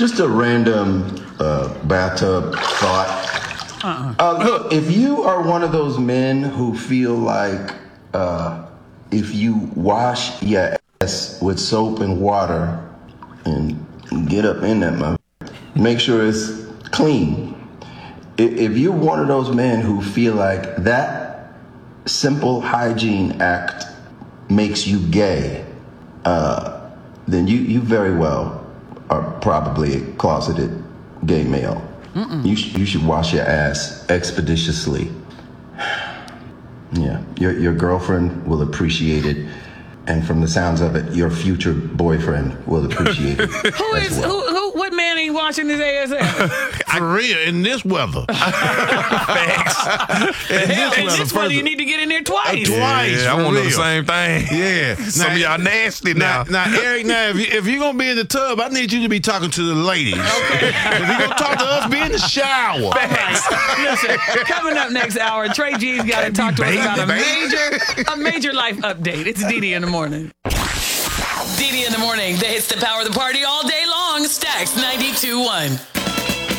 Just a random bathtub thought. Look, if you are one of those men who feel like if you wash your ass with soap and water and get up in that mother, make sure it's clean. If you're one of those men who feel like that simple hygiene act makes you gay, then you very well are probably a closeted gay male. You should wash your ass expeditiously. Yeah, your girlfriend will appreciate it, and from the sounds of it, your future boyfriend will appreciate it. What man ain't washing his ass out? For real, in this weather. Facts. In this weather, you need to get in there twice. Yeah, I want to do real. the same thing. Yeah. Some of y'all nasty now. Now, Eric, if you're going to be in the tub, I need you to be talking to the ladies. Okay. If you're going to talk to us, be in the shower. All right. Listen, coming up next hour, Trey G's got to talk to us about a major life update. It's Didi in the morning. Didi in the morning, the hits that power the party all day long. Stacks 92.1.